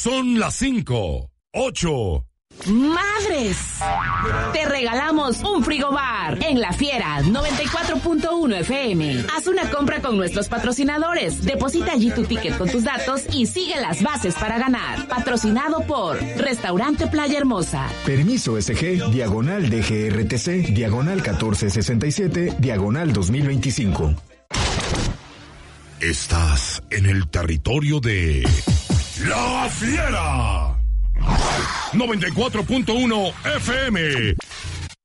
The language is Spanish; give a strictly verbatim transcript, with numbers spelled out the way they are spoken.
son las cinco, ocho. ¡Madres! Te regalamos un frigobar en La Fiera noventa y cuatro punto uno F M. Haz una compra con nuestros patrocinadores. Deposita allí tu ticket con tus datos y sigue las bases para ganar. Patrocinado por Restaurante Playa Hermosa. Permiso S G, diagonal D G R T C, diagonal catorce sesenta y siete, diagonal dos mil veinticinco. Estás en el territorio de La Fiera noventa y cuatro punto uno F M.